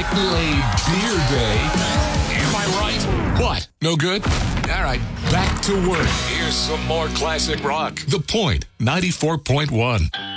Chick-fil-A Beer Day. Am I right? What? No good? All right, back to work. Here's some more classic rock. The Point, 94.1.